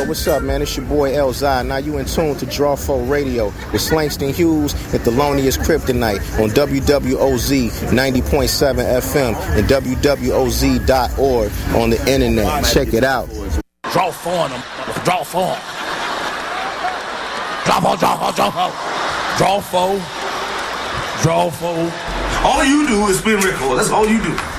what's up, man? It's your boy Elzai. Now you in tune to Draw 4 Radio with Slangston Hughes and Thelonious Kryptonite on WWOZ 90.7 FM and WWOZ.org on the internet. Check it out. Draw 4 on them. Draw 4. Draw 4. Draw 4. All you do is spin record. That's all you do.